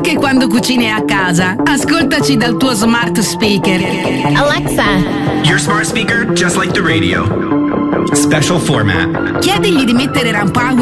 anche quando cucini a casa. Ascoltaci dal tuo smart speaker. Alexa, your smart speaker just like the radio. Special format. Chiedigli di mettere Ram Power